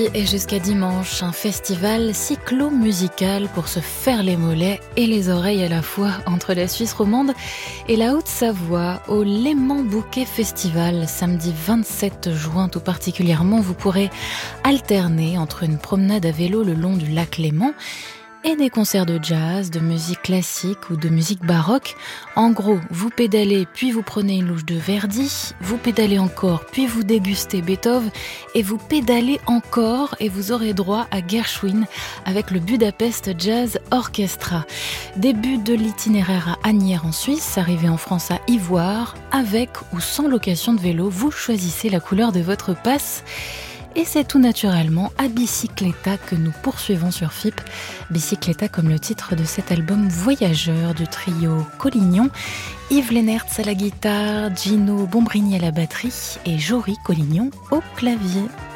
Et jusqu'à dimanche, un festival cyclo-musical pour se faire les mollets et les oreilles à la fois entre la Suisse romande et la Haute-Savoie au Léman Bouquet Festival. Samedi 27 juin tout particulièrement, vous pourrez alterner entre une promenade à vélo le long du lac Léman et des concerts de jazz, de musique classique ou de musique baroque. En gros, vous pédalez puis vous prenez une louche de Verdi, vous pédalez encore puis vous dégustez Beethoven et vous pédalez encore et vous aurez droit à Gershwin avec le Budapest Jazz Orchestra. Début de l'itinéraire à Asnières en Suisse, arrivée en France à Ivoire, avec ou sans location de vélo, vous choisissez la couleur de votre passe. Et c'est tout naturellement à Bicicleta que nous poursuivons sur FIP. Bicicleta comme le titre de cet album voyageur du trio Collignon. Yves Lennertz à la guitare, Gino Bombrini à la batterie et Jory Collignon au clavier.